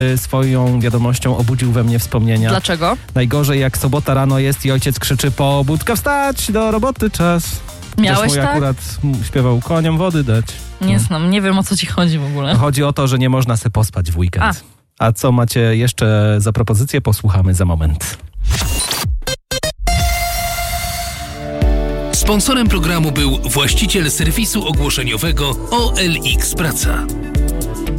swoją wiadomością obudził we mnie wspomnienia. Dlaczego? Najgorzej jak sobota rano jest i ojciec krzyczy: pobudka, wstać, do roboty czas. Miałeś Też mój tak? akurat śpiewał: koniom wody dać. Nie znam, nie wiem o co ci chodzi w ogóle. Chodzi o to, że nie można se pospać w weekend. A co macie jeszcze za propozycje? Posłuchamy za moment. Sponsorem programu był właściciel serwisu ogłoszeniowego OLX Praca.